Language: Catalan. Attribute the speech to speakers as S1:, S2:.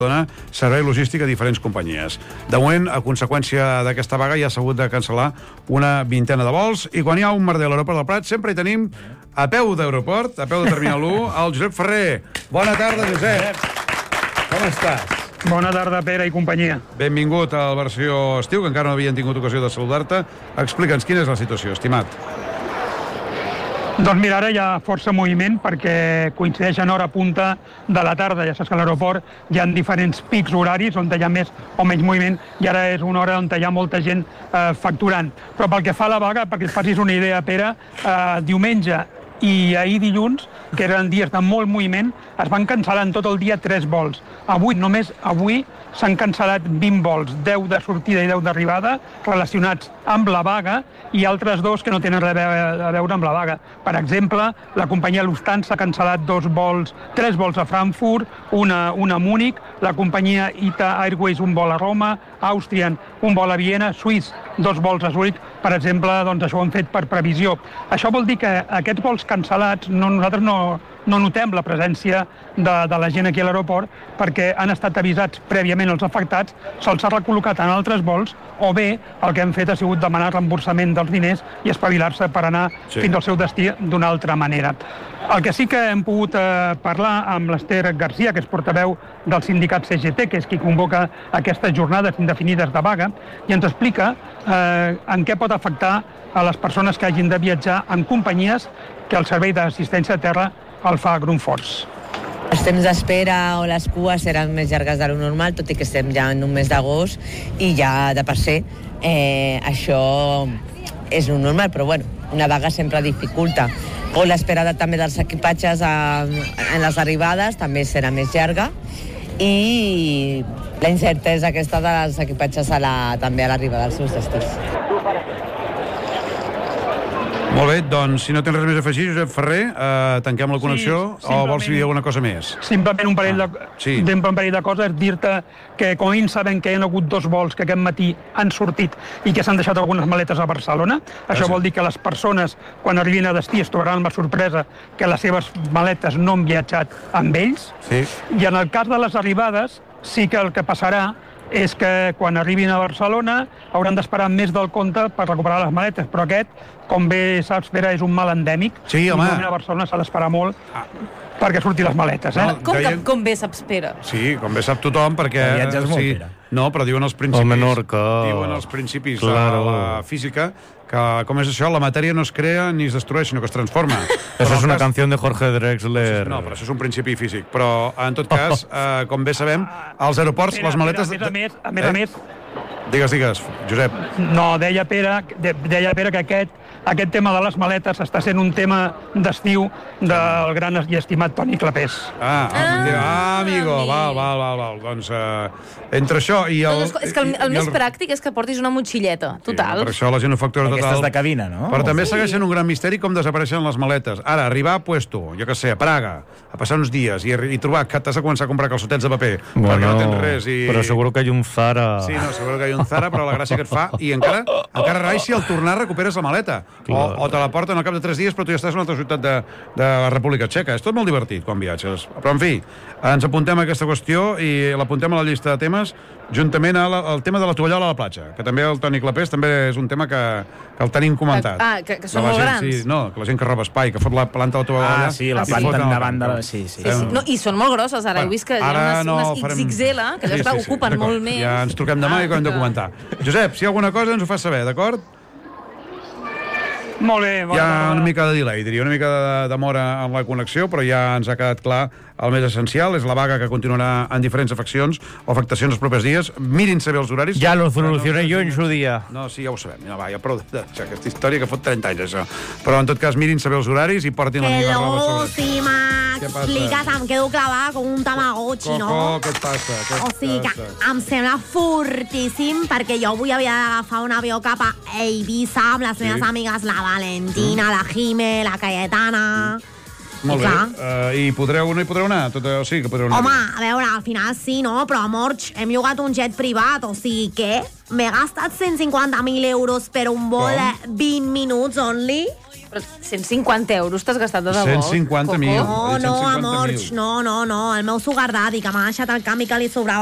S1: dona servei logístic a diferents companyies. De moment, a conseqüència d'aquesta vaga, ja s'ha hagut de cancel·lar una vintena de vols, i quan hi ha un merder a l'aeroport del Prat, sempre hi tenim, a peu d'aeroport, a peu de Terminal 1, el Josep Ferrer. Bona tarda, Josep. Com estàs?
S2: Bona tarda, Pere i companyia.
S1: Benvingut a la versió estiu, que encara no havien tingut ocasió de saludar-te. Explica'ns quina és la situació, estimat.
S2: Doncs mira, ara hi ha força moviment perquè coincideix en hora punta de la tarda. Ja saps que a l'aeroport hi ha diferents pics horaris on hi ha més o menys moviment i ara és una hora on hi ha molta gent facturant. Però pel que fa a la vaga, perquè et facis una idea, Pere, diumenge i ahir dilluns, que eren dies de molt moviment, es van cancel·lar en tot el dia 3 vols. Només avui s'han cancel·lat 20 vols, 10 de sortida i 10 d'arribada, relacionats amb la vaga, i altres 2 que no tenen res a veure amb la vaga. Per exemple, la companyia Lufthansa ha cancel·lat 3 vols a Frankfurt, una a Múnich, la companyia ITA Airways un vol a Roma, Austrian un vol a Viena, Swiss 2 vols a Zurich, per exemple, doncs això ho han fet per previsió. Això vol dir que aquests vols cancel·lats, nosaltres no notem la presència de la gent aquí a l'aeroport perquè han estat avisats prèviament els afectats, se'ls ha recol·locat en altres vols, o bé el que han fet ha sigut demanar reemborsament dels diners i espavilar-se per anar fins al seu destí d'una altra manera. El que sí que hem pogut parlar amb l'Ester Garcia, que és portaveu del sindicat CGT, que és qui convoca aquestes jornades indefinides de vaga, i ens explica en què pot afectar a les persones que hagin de viatjar en companyies que el servei d'assistència a terra el fa Grundfos.
S3: Els temps d'espera o les cues seran més llargues de lo normal, tot i que estem ja en un mes d'agost i ja de per ser això és lo normal, però bueno, una vaga sempre dificulta. O l'espera també dels equipatges en les arribades també serà més llarga i la incertesa aquesta dels equipatges també a l'arribada als seus destins.
S1: Molt bé, doncs, si no tens res més a afegir, Josep Ferrer, tanquem la connexió, o vols dir alguna cosa més?
S2: Simplement un parell de coses, dir-te que com a mínim sabem que hi ha hagut 2 vols que aquest matí han sortit i que s'han deixat algunes maletes a Barcelona. Això vol dir que les persones, quan arribin a destí, es trobaran amb la sorpresa que les seves maletes no han viatjat amb ells.
S1: Sí.
S2: I en el cas de les arribades, sí que el que passarà és que quan arribin a Barcelona hauran d'esperar més del compte per recuperar les maletes, però aquest, com bé saps, Pere, és un mal endèmic.
S1: Sí, home.
S2: I a Barcelona s'ha d'esperar molt perquè surtin les maletes.
S4: Com bé saps, Pere?
S1: Sí, com bé sap tothom, perquè...
S5: viatges molt, Pere.
S1: No, però diuen els principis...
S5: O Menorca...
S1: Diuen els principis de la física que, com és això, la matèria no es crea ni es destrueix, sinó que es transforma.
S5: Això és una canció de Jorge Drexler.
S1: No, però això és un principi físic. Però, en tot cas, com bé sabem, als aeroports, les maletes...
S2: A més...
S1: Digues, Josep.
S2: No, deia Pere que aquest tema de les maletes està sent un tema d'estiu del gran i estimat Toni Clapés.
S1: Amigo, val. Doncs, entre això i el...
S4: És que el més pràctic és que portis una motxilleta, total.
S1: Sí, per això la gent ho factura total.
S5: Aquestes de cabina, no?
S1: Però també segueixen un gran misteri com desapareixen les maletes. Ara, arribar a Puesto, jo què sé, a Praga, a passar uns dies i trobar que t'has de començar a comprar calçotets de paper perquè no tens res i...
S5: Però seguro que hi ha un Zara...
S1: Sí, no, seguro que hi ha un Zara, però la gràcia que et fa... I encara rai si al tornar recuperes la maleta. O te la porten al cap de 3 dies, però tu ja estàs en una altra ciutat de la República Txeca. És tot molt divertit quan viatges. Però, en fi, ens apuntem a aquesta qüestió i l'apuntem a la llista de temes juntament al tema de la tovallola a la platja, que també el Toni Clapés també és un tema que el tenim comentat.
S4: Que són molt grans.
S1: Sí, no, que la gent que roba espai, que fot la planta de la tovallola...
S5: sí, la planta endavant de la... Sí.
S4: No, i són molt grosses, ara. He vist que hi ha unes XXL, que ja ocupen molt més.
S1: Ja ens truquem demà i ho hem de comentar. Josep, si hi ha alguna cosa ens ho fas saber, d'acord?
S2: Molt bé.
S1: Hi ha una mica de delay, diria, una mica de demora en la connexió, però ja ens ha quedat clar el més essencial, és la vaga que continuarà en diferents afeccions o afectacions els propers dies. Mirin saber els horaris.
S5: Ja lo solucioné jo en su dia.
S1: No, sí, ja ho sabem. No, va, ja prou d'aquesta història que fot 30 anys, això. Però, en tot cas, mirin saber els horaris i portin la millor roba sobre...
S6: Sí, m'expliques, em quedo clavada com un tamagotchi, no?
S1: Què et passa?
S6: O sigui que em sembla fortíssim perquè jo avui havia d'agafar un avió cap a Eivissa amb les meves amigues, la Valentina, la Jime, la Cayetana...
S1: Molt bé. I podreu anar? O sigui que podreu anar.
S6: Home, a veure, al final sí, no? Però, amorx, hem llogat un jet privat, o sigui, què? M'he gastat 150.000 euros per un vol de 20 minuts only?
S4: Però 150 euros t'has gastat de debò?
S1: 150.000.
S6: No, amorx, no. El meu sugar daddy, que m'ha deixat el canvi que li sobrava